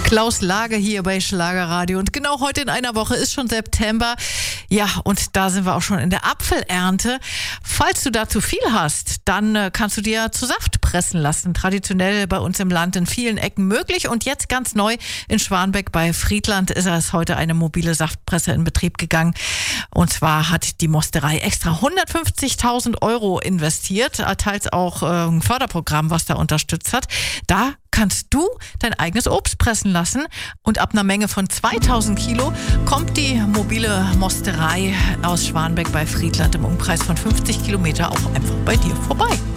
Klaus Lage hier bei Schlagerradio und genau heute in einer Woche ist schon September. Ja, und da sind wir auch schon in der Apfelernte. Falls du da zu viel hast, dann kannst du dir zu Saft pressen lassen. Traditionell bei uns im Land in vielen Ecken möglich und jetzt ganz neu in Schwanbeck bei Friedland ist heute eine mobile Saftpresse in Betrieb gegangen. Und zwar hat die Mosterei extra 150.000 € investiert, teils auch ein Förderprogramm, was da unterstützt hat. Da kannst du dein eigenes Obst pressen lassen und ab einer Menge von 2000 Kilo kommt die mobile Mosterei aus Schwanbeck bei Friedland im Umkreis von 50 Kilometer auch einfach bei dir vorbei.